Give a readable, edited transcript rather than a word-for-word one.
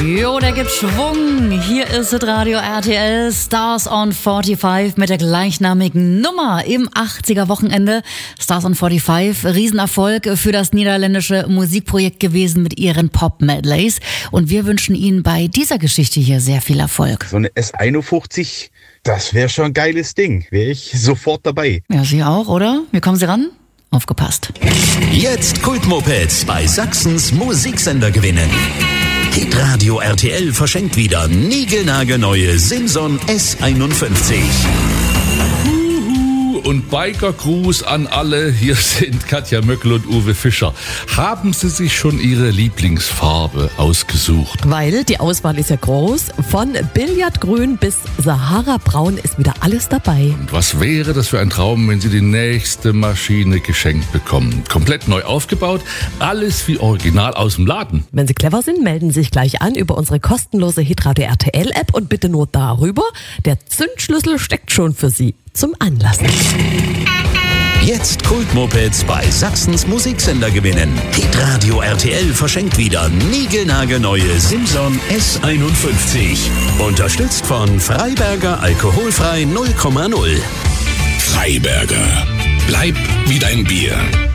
Jo, der gibt Schwung. Hier ist das Radio RTL Stars on 45 mit der gleichnamigen Nummer im 80er-Wochenende. Stars on 45, Riesenerfolg für das niederländische Musikprojekt gewesen mit ihren Pop-Medleys. Und wir wünschen Ihnen bei dieser Geschichte hier sehr viel Erfolg. So eine S51, das wäre schon ein geiles Ding. Wäre ich sofort dabei. Ja, Sie auch, oder? Wie kommen Sie ran? Aufgepasst. Jetzt Kultmopeds bei Sachsens Musiksender gewinnen. Hitradio RTL verschenkt wieder niegelnagelneue Simson S51. Und Biker-Gruß an alle. Hier sind Katja Möckel und Uwe Fischer. Haben Sie sich schon Ihre Lieblingsfarbe ausgesucht? Weil die Auswahl ist ja groß. Von Billardgrün bis Sahara-Braun ist wieder alles dabei. Und was wäre das für ein Traum, wenn Sie die nächste Maschine geschenkt bekommen? Komplett neu aufgebaut, alles wie original aus dem Laden. Wenn Sie clever sind, melden Sie sich gleich an über unsere kostenlose Hitradio RTL-App und bitte nur darüber. Der Zündschlüssel steckt schon für Sie zum Anlassen. Jetzt Kultmopeds bei Sachsens Musiksender gewinnen. Hitradio RTL verschenkt wieder niegelnagelneue Simson S51. Unterstützt von Freiberger Alkoholfrei 0,0. Freiberger. Bleib wie dein Bier.